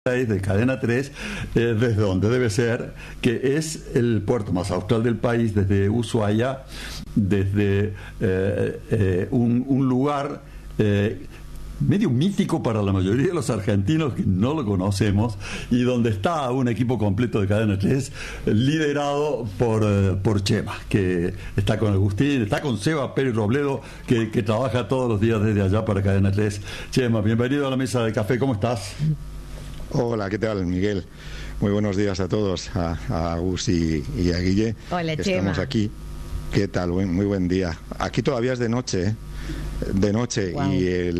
de Cadena 3, desde donde debe ser, que es el puerto más austral del país, desde Ushuaia, desde un lugar medio mítico para la mayoría de los argentinos que no lo conocemos, y donde está un equipo completo de Cadena 3 liderado por Chema, que está con Agustín, está con Seba Pérez Robledo, que trabaja todos los días desde allá para Cadena 3. Chema, bienvenido a la mesa de café, ¿cómo estás? Hola, ¿qué tal, Miguel? Muy buenos días a todos, a Agus y a Guille. Hola, Chema. Estamos aquí. ¿Qué tal? Muy buen día. Aquí todavía es de noche, ¿eh? De noche. Wow.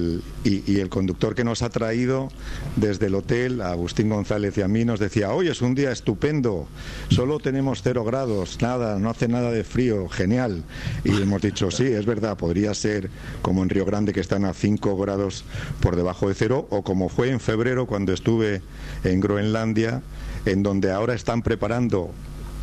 Y el conductor que nos ha traído desde el hotel, Agustín González, y a mí nos decía: hoy es un día estupendo, solo tenemos 0 grados, nada, no hace nada de frío, genial. Y hemos dicho, sí, es verdad, podría ser como en Río Grande, que están a 5 grados por debajo de 0, o como fue en febrero cuando estuve en Groenlandia, en donde ahora están preparando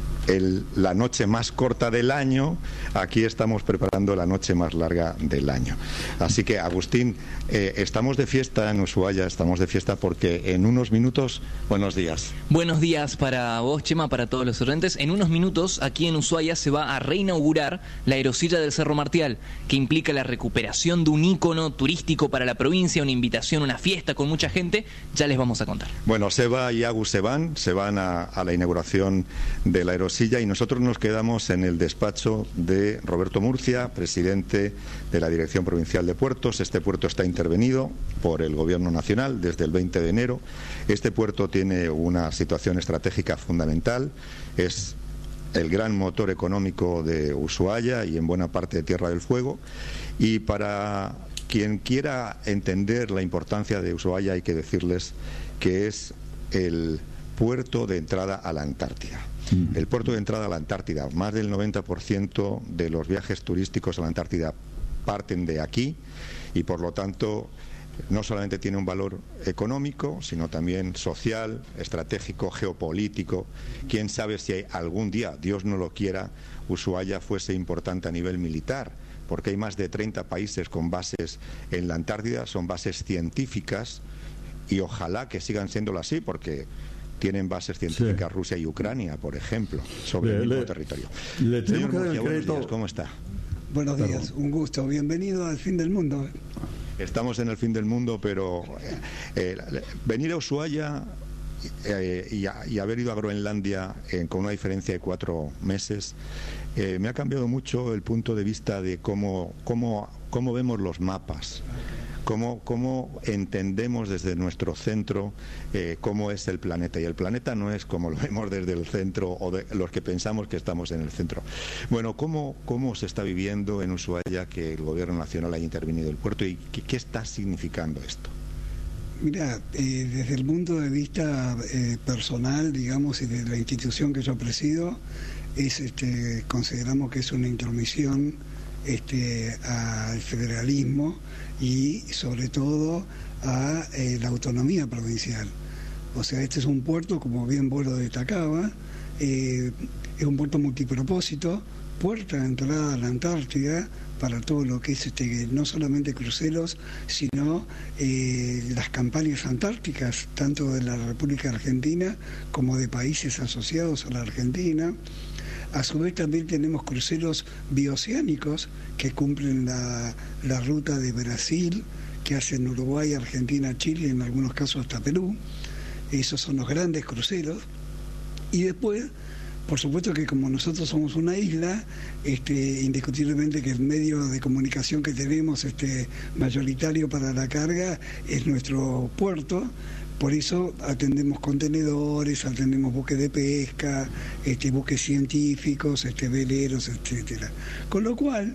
la noche más corta del año. Aquí estamos preparando la noche más larga del año. Así que, Agustín, estamos de fiesta en Ushuaia, estamos de fiesta porque en unos minutos... Buenos días. Buenos días para vos, Chema, para todos los oyentes. En unos minutos, aquí en Ushuaia se va a reinaugurar la aerosilla del Cerro Martial, que implica la recuperación de un ícono turístico para la provincia, una invitación, una fiesta con mucha gente. Ya les vamos a contar. Bueno, Seba y Agus se van a la inauguración de la aerosilla, y nosotros nos quedamos en el despacho de Roberto Murcia, presidente de la Dirección Provincial de Puertos. Este puerto está intervenido por el Gobierno Nacional desde el 20 de enero. Este puerto tiene una situación estratégica fundamental, es el gran motor económico de Ushuaia y en buena parte de Tierra del Fuego. Y para quien quiera entender la importancia de Ushuaia, hay que decirles que es el puerto de entrada a la Antártida. El puerto de entrada a la Antártida, más del 90% de los viajes turísticos a la Antártida parten de aquí, y por lo tanto no solamente tiene un valor económico, sino también social, estratégico, geopolítico. Quién sabe si algún día, Dios no lo quiera, Ushuaia fuese importante a nivel militar, porque hay más de 30 países con bases en la Antártida, son bases científicas, y ojalá que sigan siéndolo así, porque tienen bases científicas, sí. Rusia y Ucrania, por ejemplo, sobre el mismo territorio. Señor Murcia, buenos días, ¿cómo está? Buenos días, un gusto, bienvenido al fin del mundo. Estamos en el fin del mundo, pero venir a Ushuaia y haber ido a Groenlandia con una diferencia de 4 meses, me ha cambiado mucho el punto de vista de cómo vemos los mapas. Cómo entendemos desde nuestro centro cómo es el planeta. Y el planeta no es como lo vemos desde el centro, o de los que pensamos que estamos en el centro. Bueno, ¿cómo se está viviendo en Ushuaia que el Gobierno Nacional haya intervenido el puerto, y qué está significando esto? Mira, desde el punto de vista personal, digamos, y de la institución que yo presido, consideramos que es una intromisión al federalismo y sobre todo a la autonomía provincial. O sea, este es un puerto, como bien vos lo destacabas, es un puerto multipropósito, puerta de entrada a la Antártida para todo lo que es no solamente cruceros, sino las campañas antárticas, tanto de la República Argentina como de países asociados a la Argentina. A su vez también tenemos cruceros bioceánicos que cumplen la ruta de Brasil, que hacen Uruguay, Argentina, Chile, y en algunos casos hasta Perú. Esos son los grandes cruceros. Y después, por supuesto que como nosotros somos una isla, indiscutiblemente que el medio de comunicación que tenemos mayoritario para la carga es nuestro puerto. Por eso atendemos contenedores, atendemos buques de pesca, buques científicos, veleros, etcétera. Con lo cual,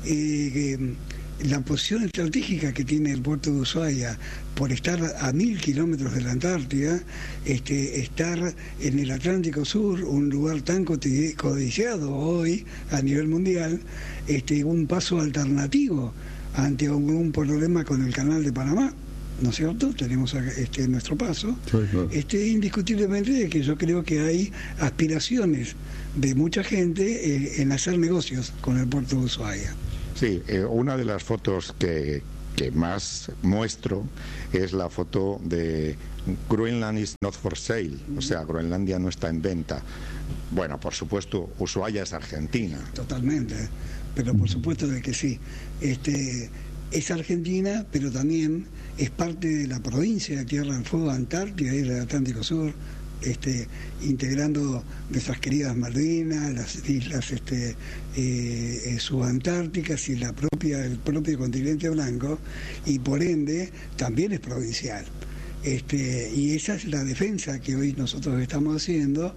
la posición estratégica que tiene el puerto de Ushuaia, por estar a 1000 kilómetros de la Antártida, estar en el Atlántico Sur, un lugar tan codiciado hoy a nivel mundial, un paso alternativo ante un problema con el Canal de Panamá. ¿No es cierto? Tenemos nuestro paso. Sí, claro. Indiscutiblemente que yo creo que hay aspiraciones de mucha gente en hacer negocios con el puerto de Ushuaia. Sí, una de las fotos que que más muestro es la foto de Greenland is not for sale, o sea, Groenlandia no está en venta. Bueno, por supuesto, Ushuaia es Argentina. Totalmente, pero por supuesto de que sí. Es Argentina, pero también es parte de la provincia de Tierra del Fuego, Antártida y del Atlántico Sur, integrando nuestras queridas Malvinas, las islas subantárticas y el propio continente blanco, y por ende también es provincial. Y esa es la defensa que hoy nosotros estamos haciendo,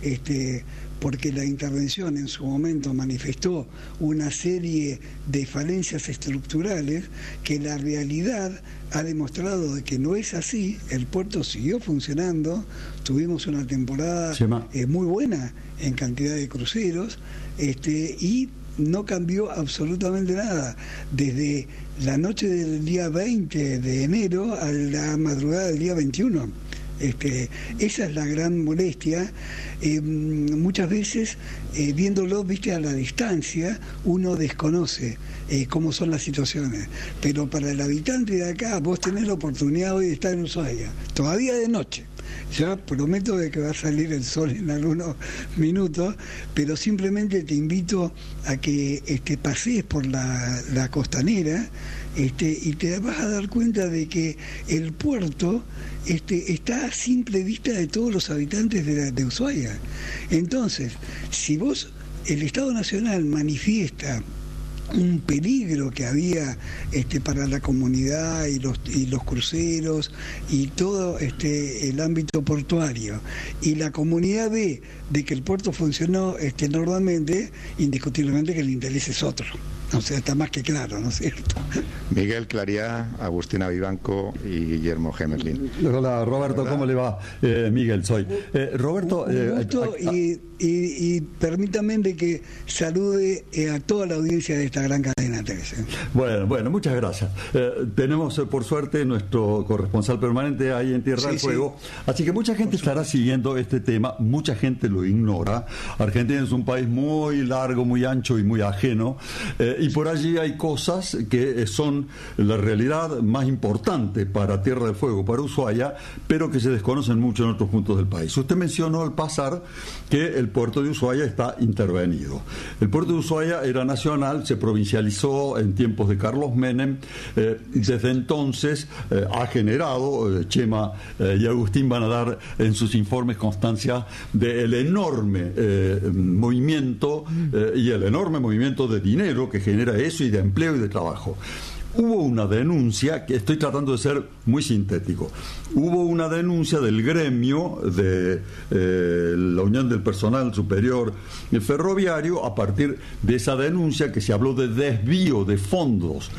porque la intervención en su momento manifestó una serie de falencias estructurales que la realidad ha demostrado de que no es así. El puerto siguió funcionando, tuvimos una temporada muy buena en cantidad de cruceros, y no cambió absolutamente nada desde la noche del día 20 de enero a la madrugada del día 21. Esa es la gran molestia. Muchas veces, viéndolo, viste, a la distancia, uno desconoce cómo son las situaciones, pero para el habitante de acá, vos tenés la oportunidad hoy de estar en Ushuaia, todavía de noche. Ya prometo de que va a salir el sol en algunos minutos, pero simplemente te invito a que pasees por la costanera, y te vas a dar cuenta de que el puerto está a simple vista de todos los habitantes de Ushuaia. Entonces, si el Estado Nacional manifiesta un peligro que había para la comunidad y los cruceros y todo el ámbito portuario, y la comunidad ve de que el puerto funcionó normalmente, indiscutiblemente que el interés es otro. O sea, está más que claro, ¿no es cierto? Miguel Clariá, Agustina Vivanco y Guillermo Gemerlin. Hola, Roberto, ¿cómo le va? Miguel, soy. Roberto... Un gusto, y permítame de que salude a toda la audiencia de esta gran cadena 13. Bueno, muchas gracias. Tenemos, por suerte, nuestro corresponsal permanente ahí en Tierra del Fuego, así que mucha gente estará siguiendo este tema, mucha gente lo ignora. Argentina es un país muy largo, muy ancho y muy ajeno, y por allí hay cosas que son la realidad más importante para Tierra del Fuego, para Ushuaia, pero que se desconocen mucho en otros puntos del país. Usted mencionó al pasar que el puerto de Ushuaia está intervenido. El puerto de Ushuaia era nacional, se provincializó en tiempos de Carlos Menem. Desde entonces ha generado, Chema y Agustín van a dar en sus informes constancia del enorme movimiento y el enorme movimiento de dinero que genera eso, y de empleo y de trabajo. Hubo una denuncia, que estoy tratando de ser muy sintético, hubo una denuncia del gremio de la Unión del Personal Superior Ferroviario, a partir de esa denuncia que se habló de desvío de fondos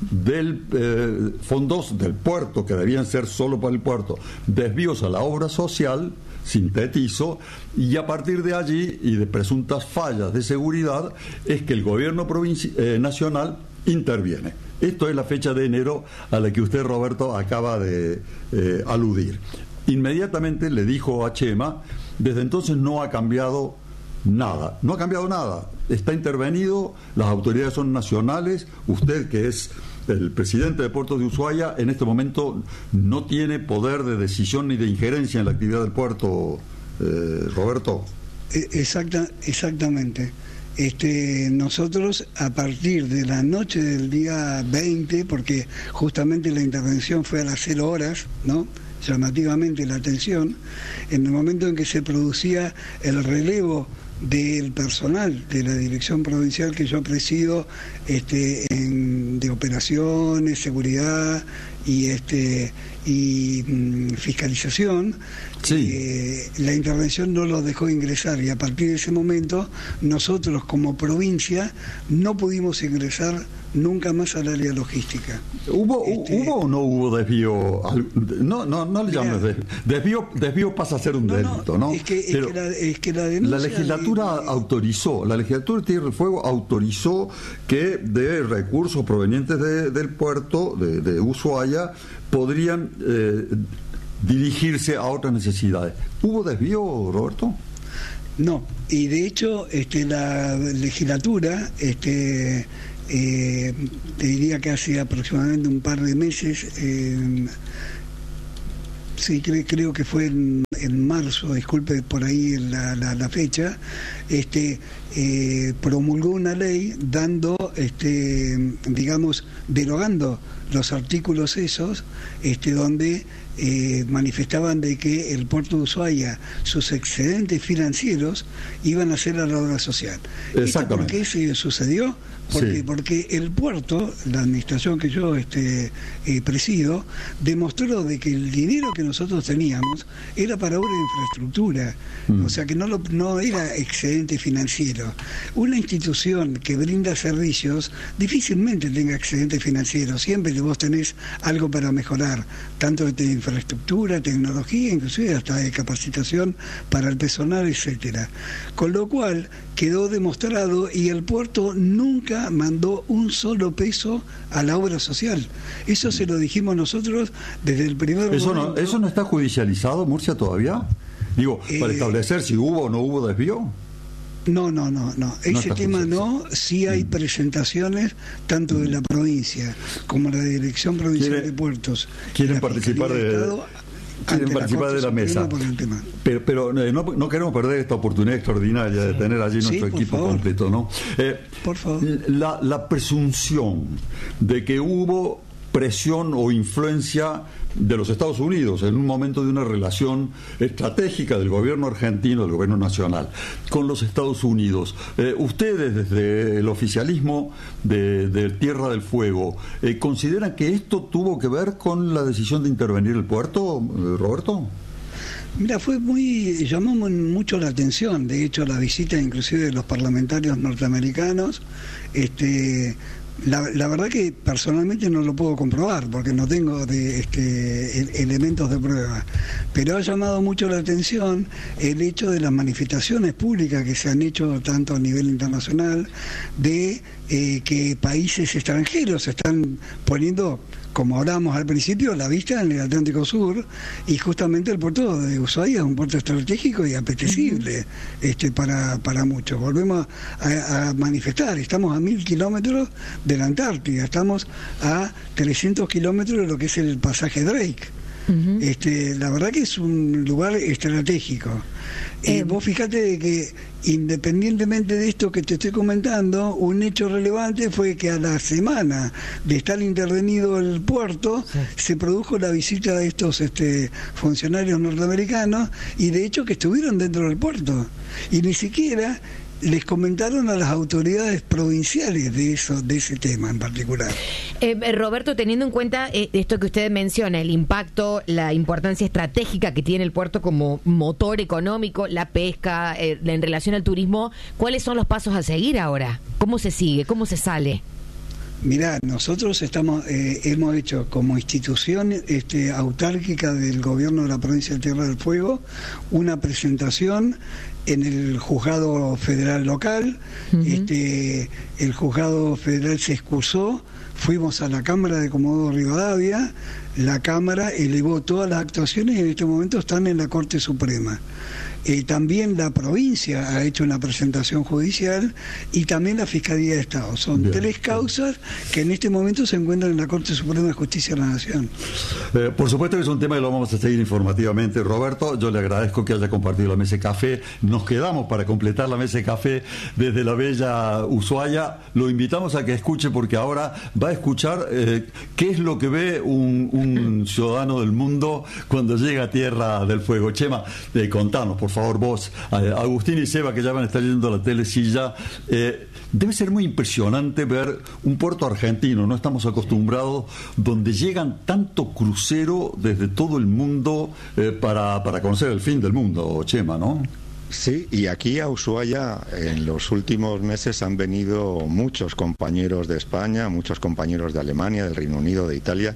fondos del puerto, que debían ser solo para el puerto, desvíos a la obra social, sintetizo, y a partir de allí y de presuntas fallas de seguridad es que el gobierno nacional interviene. Esto es la fecha de enero a la que usted, Roberto, acaba de aludir. Inmediatamente le dijo a Chema, desde entonces no ha cambiado nada, está intervenido, las autoridades son nacionales, usted, que es el presidente de Puertos de Ushuaia, en este momento no tiene poder de decisión ni de injerencia en la actividad del puerto, Roberto. Exactamente. Nosotros, a partir de la noche del día 20, porque justamente la intervención fue a las 0 horas, ¿no?, llamativamente la atención, en el momento en que se producía el relevo del personal de la dirección provincial que yo presido, de operaciones, seguridad y fiscalización. Sí. La intervención no los dejó ingresar, y a partir de ese momento nosotros como provincia no pudimos ingresar nunca más al área logística. ¿Hubo o no hubo desvío? No le llames desvío. Desvío pasa a ser un delito, ¿no? Es que la denuncia... La legislatura autorizó, la legislatura de Tierra del Fuego autorizó que de recursos provenientes del puerto de Ushuaia podrían dirigirse a otras necesidades. ¿Hubo desvío, Roberto? No, y de hecho la legislatura te diría que hace aproximadamente un par de meses, sí, creo que fue en marzo, disculpe por ahí la fecha, promulgó una ley dando, digamos, derogando los artículos esos, donde manifestaban de que el puerto de Ushuaia, sus excedentes financieros iban a ser a la obra social. Exactamente. ¿Por qué se sucedió? Porque el puerto, la administración que yo presido, demostró de que el dinero que nosotros teníamos era para obra de infraestructura, o sea que no era excedente financiero. Una institución que brinda servicios difícilmente tenga excedente financiero, siempre que vos tenés algo para mejorar, tanto de infraestructura, tecnología, inclusive hasta de capacitación para el personal, etcétera. Con lo cual quedó demostrado, y el puerto nunca mandó un solo peso a la obra social. Eso se lo dijimos nosotros desde el primer momento. ¿Eso no está judicializado, Murcia, todavía? Digo, para establecer si hubo o no hubo desvío. No. Ese tema no. Sí hay presentaciones tanto de la provincia como la Dirección Provincial de Puertos. ¿Quieren participar de la mesa? Pero no queremos perder esta oportunidad extraordinaria de tener allí nuestro equipo completo, ¿no? Por favor. La presunción de que hubo presión o influencia de los Estados Unidos en un momento de una relación estratégica del gobierno argentino, del gobierno nacional, con los Estados Unidos. Ustedes, desde el oficialismo de Tierra del Fuego, ¿consideran que esto tuvo que ver con la decisión de intervenir el puerto, Roberto? Mira, llamó mucho la atención, de hecho, la visita inclusive de los parlamentarios norteamericanos. La verdad que personalmente no lo puedo comprobar porque no tengo elementos de prueba, pero ha llamado mucho la atención el hecho de las manifestaciones públicas que se han hecho tanto a nivel internacional de que países extranjeros están poniendo, como hablábamos al principio, la vista en el Atlántico Sur, y justamente el puerto de Ushuaia es un puerto estratégico y apetecible para muchos. Volvemos a manifestar, estamos a 1000 kilómetros de la Antártida, estamos a 300 kilómetros de lo que es el pasaje Drake. La verdad que es un lugar estratégico. Vos fíjate de que, independientemente de esto que te estoy comentando, un hecho relevante fue que a la semana de estar intervenido el puerto, se produjo la visita de estos funcionarios norteamericanos, y de hecho que estuvieron dentro del puerto, y ni siquiera les comentaron a las autoridades provinciales de ese tema en particular. Roberto, teniendo en cuenta esto que usted menciona, el impacto, la importancia estratégica que tiene el puerto como motor económico, la pesca, en relación al turismo, ¿cuáles son los pasos a seguir ahora? ¿Cómo se sigue? ¿Cómo se sale? Mirá, nosotros hemos hecho como institución autárquica del gobierno de la provincia de Tierra del Fuego una presentación en el juzgado federal local. El juzgado federal se excusó, fuimos a la Cámara de Comodoro Rivadavia, la Cámara elevó todas las actuaciones y en este momento están en la Corte Suprema. También la provincia ha hecho una presentación judicial y también la Fiscalía de Estado. Son tres causas que en este momento se encuentran en la Corte Suprema de Justicia de la Nación. Por supuesto que es un tema que lo vamos a seguir informativamente, Roberto. Yo le agradezco que haya compartido la mesa de café. Nos quedamos para completar la mesa de café desde la bella Ushuaia. Lo invitamos a que escuche, porque ahora va a escuchar qué es lo que ve un ciudadano del mundo cuando llega a Tierra del Fuego. Chema, contanos, por favor, vos, Agustín y Seba, que ya van a estar yendo a la telecilla, debe ser muy impresionante ver un puerto argentino, no estamos acostumbrados, donde llegan tanto crucero desde todo el mundo para conocer el fin del mundo, Chema, ¿no? Sí, y aquí a Ushuaia en los últimos meses han venido muchos compañeros de España, muchos compañeros de Alemania, del Reino Unido, de Italia,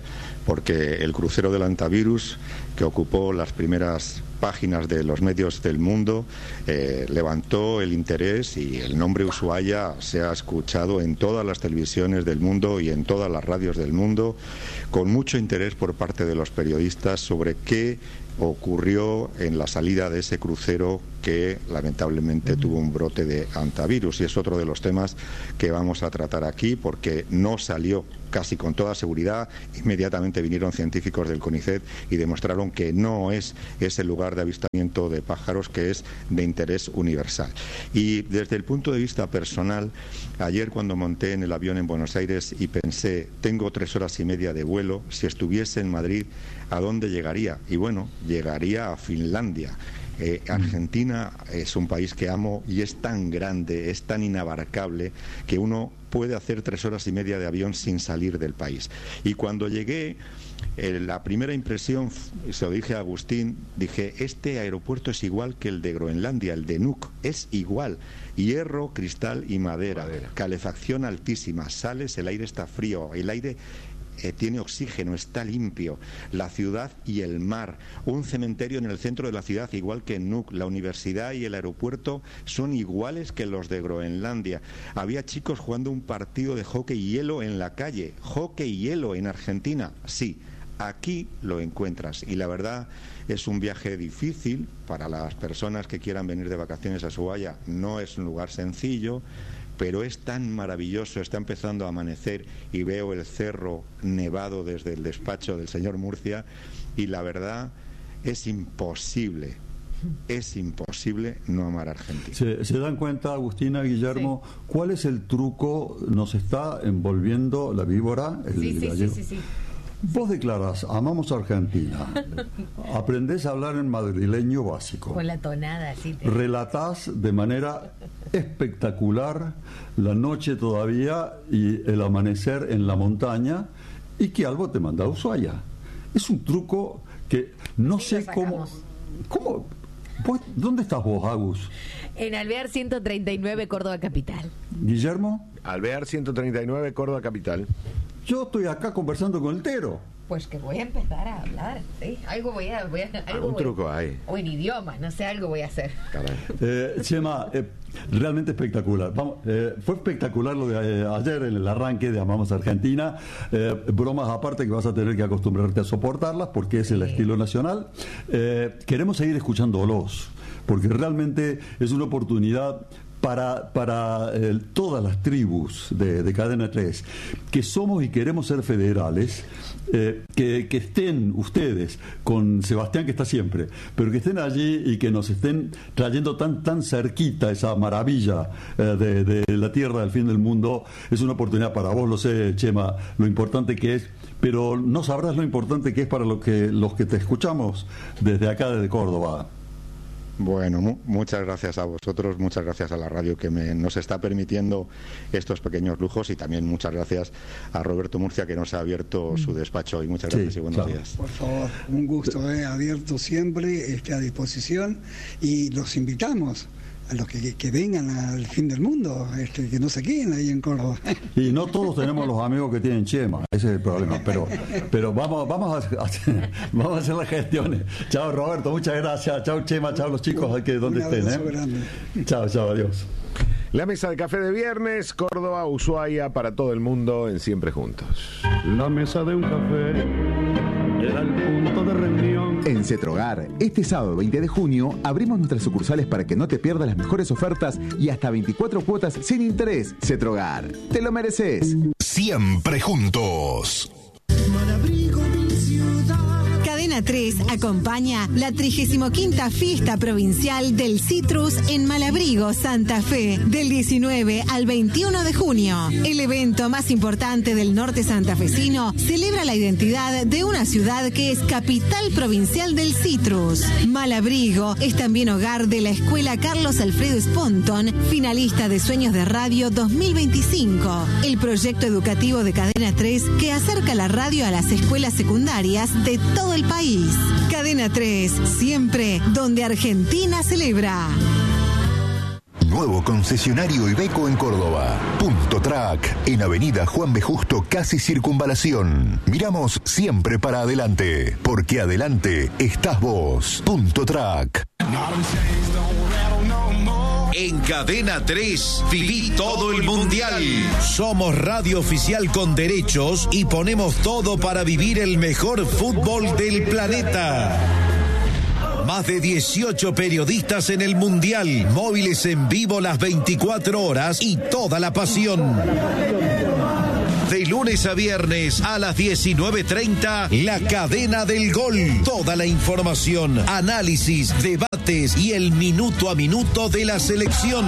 porque el crucero del Antavirus, que ocupó las primeras páginas de los medios del mundo, levantó el interés, y el nombre Ushuaia se ha escuchado en todas las televisiones del mundo y en todas las radios del mundo, con mucho interés por parte de los periodistas sobre qué ocurrió en la salida de ese crucero que lamentablemente tuvo un brote de antivirus, y es otro de los temas que vamos a tratar aquí, porque no salió casi con toda seguridad. Inmediatamente vinieron científicos del CONICET y demostraron que no es ese lugar de avistamiento de pájaros, que es de interés universal. Y desde el punto de vista personal, ayer cuando monté en el avión en Buenos Aires y pensé, tengo 3 horas y media de vuelo, si estuviese en Madrid, ¿a dónde llegaría? Y bueno, llegaría a Finlandia. Argentina es un país que amo y es tan grande, es tan inabarcable, que uno puede hacer 3 horas y media de avión sin salir del país. Y cuando llegué, la primera impresión, se lo dije a Agustín, dije, este aeropuerto es igual que el de Groenlandia, el de Nuuk, es igual. Hierro, cristal y madera. Calefacción altísima, sales, el aire está frío, el aire tiene oxígeno, está limpio, la ciudad y el mar, un cementerio en el centro de la ciudad igual que en Nuuk, la universidad y el aeropuerto son iguales que los de Groenlandia. Había chicos jugando un partido de hockey y hielo en la calle. Hockey y hielo en Argentina, sí, aquí lo encuentras, y la verdad es un viaje difícil para las personas que quieran venir de vacaciones a Ushuaia. No es un lugar sencillo, pero es tan maravilloso. Está empezando a amanecer y veo el cerro nevado desde el despacho del señor Murcia, y la verdad es imposible no amar a Argentina. ¿Se dan cuenta, Agustina, Guillermo, cuál es el truco? Nos está envolviendo la víbora, el gallego. Sí. Vos declarás, amamos a Argentina, aprendés a hablar en madrileño básico, con la tonada, sí. Relatás de manera espectacular la noche todavía y el amanecer en la montaña, y que algo te manda a Ushuaia. Es un truco que no sé cómo. ¿Dónde estás vos, Agus? En Alvear 139, Córdoba Capital. ¿Guillermo? Alvear 139, Córdoba Capital. Yo estoy acá conversando con el Tero. Pues que voy a empezar a hablar, ¿sí? Algo voy a algún truco hay. O en idiomas, no sé, algo voy a hacer. Chema, realmente espectacular. Fue espectacular lo de ayer en el arranque de Amamos Argentina. Bromas aparte, que vas a tener que acostumbrarte a soportarlas porque es el estilo nacional. Queremos seguir escuchándolos, porque realmente es una oportunidad para todas las tribus de Cadena 3, que somos y queremos ser federales, que estén ustedes con Sebastián, que está siempre, pero que estén allí y que nos estén trayendo tan cerquita esa maravilla de la tierra del fin del mundo. Es una oportunidad para vos, lo sé, Chema, lo importante que es, pero no sabrás lo importante que es para los que te escuchamos desde acá, desde Córdoba. Bueno, muchas gracias a vosotros, muchas gracias a la radio que nos está permitiendo estos pequeños lujos, y también muchas gracias a Roberto Murcia, que nos ha abierto su despacho. Y muchas gracias y buenos días. Por favor, un gusto, abierto siempre, a disposición, y los invitamos a los que vengan al fin del mundo, que no se queden ahí en Córdoba. Y no todos tenemos los amigos que tienen Chema, ese es el problema, pero vamos a hacer las gestiones. Chao, Roberto, muchas gracias. Chao, Chema, chao los chicos donde estén. Chao, adiós. La mesa de café de viernes, Córdoba, Ushuaia, para todo el mundo en Siempre Juntos. La mesa de un café era el punto de reunión. En Cetrogar, este sábado 20 de junio, abrimos nuestras sucursales para que no te pierdas las mejores ofertas y hasta 24 cuotas sin interés. Cetrogar, te lo mereces. Siempre Juntos. Cadena 3 acompaña la 35ª Fiesta Provincial del Citrus en Malabrigo, Santa Fe, del 19 al 21 de junio. El evento más importante del norte santafesino celebra la identidad de una ciudad que es capital provincial del citrus. Malabrigo es también hogar de la Escuela Carlos Alfredo Sponton, finalista de Sueños de Radio 2025, el proyecto educativo de Cadena 3 que acerca la radio a las escuelas secundarias de todo el país. Cadena 3, siempre donde Argentina celebra. nuevo concesionario Iveco en Córdoba. Punto Track, en Avenida Juan B. Justo, casi Circunvalación. Miramos siempre para adelante, porque adelante estás vos. Punto Track. En Cadena 3, viví todo el mundial. Somos radio oficial con derechos y ponemos todo para vivir el mejor fútbol del planeta. Más de 18 periodistas en el mundial, móviles en vivo las 24 horas y toda la pasión. De lunes a viernes a las 19:30, La Cadena del Gol. Toda la información, análisis, debates y el minuto a minuto de la selección.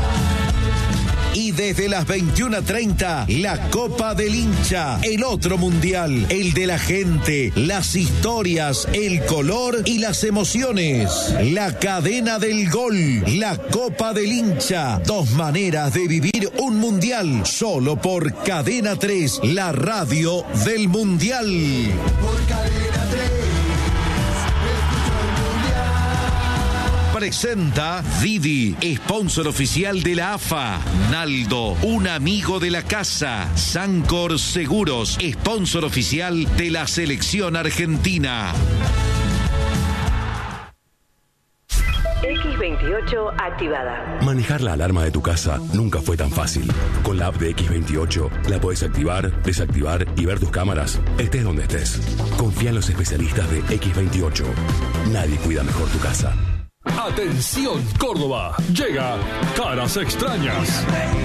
Y desde las 21:30, la Copa del Hincha, el otro mundial, el de la gente, las historias, el color y las emociones. La Cadena del Gol, la Copa del Hincha, 2 maneras de vivir un mundial, solo por Cadena 3, la radio del mundial. Por Cadena 3. Presenta Didi, sponsor oficial de la AFA. Naldo, un amigo de la casa. Sancor Seguros, sponsor oficial de la selección argentina. X28 activada. Manejar la alarma de tu casa nunca fue tan fácil. Con la app de X28 la podés activar, desactivar y ver tus cámaras, estés donde estés. Confía en los especialistas de X28. Nadie cuida mejor tu casa. Atención Córdoba, llega Caras Extrañas.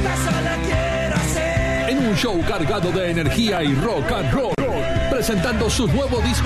En un show cargado de energía y rock and roll, presentando su nuevo disco.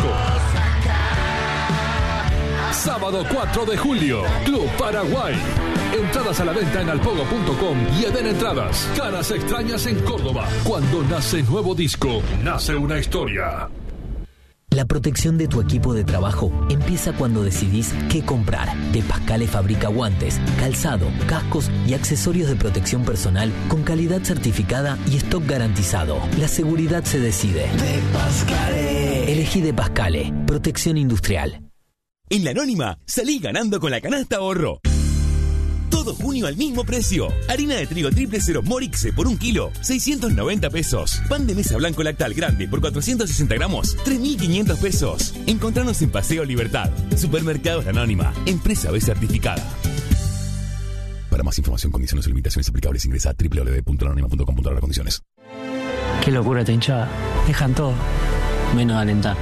Sábado 4 de julio, Club Paraguay. Entradas a la venta en alpogo.com y Eden Entradas. Caras Extrañas en Córdoba. Cuando nace nuevo disco, nace una historia. La protección de tu equipo de trabajo empieza cuando decidís qué comprar. De Pascale fabrica guantes, calzado, cascos y accesorios de protección personal con calidad certificada y stock garantizado. La seguridad se decide. De Pascale. Elegí De Pascale. Protección industrial. En La Anónima, salí ganando con la canasta ahorro. Todo junio al mismo precio. Harina de trigo 000 Morixe por 1 kilo, 690 pesos. Pan de mesa blanco lactal grande por 460 gramos, 3.500 pesos. Encontranos en Paseo Libertad. Supermercados La Anónima. Empresa B certificada. Para más información, condiciones y limitaciones aplicables, ingresa a www.lanonima.com.ar. Condiciones. Qué locura esta hinchada. Dejan todo, menos alentar.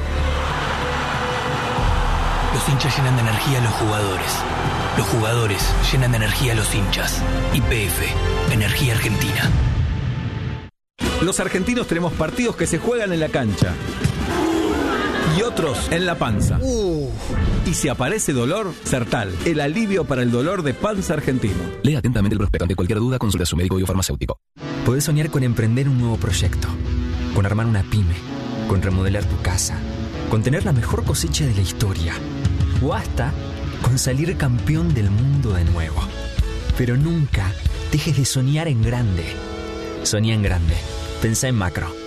Los hinchas llenan de energía a los jugadores. Los jugadores llenan de energía a los hinchas. YPF, Energía Argentina. Los argentinos tenemos partidos que se juegan en la cancha y otros en la panza. Y si aparece dolor, Sertal, el alivio para el dolor de panza argentino. Lea atentamente el prospecto. Ante cualquier duda, consulta a su médico o farmacéutico. Podés soñar con emprender un nuevo proyecto, con armar una pyme, con remodelar tu casa, con tener la mejor cosecha de la historia, o hasta con salir campeón del mundo de nuevo. Pero nunca dejes de soñar en grande. Soñá en grande. Pensá en macro.